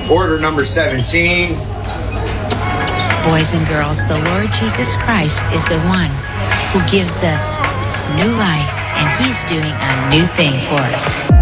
Order number 17. Boys and girls, the Lord Jesus Christ is the one who gives us new life, and he's doing a new thing for us.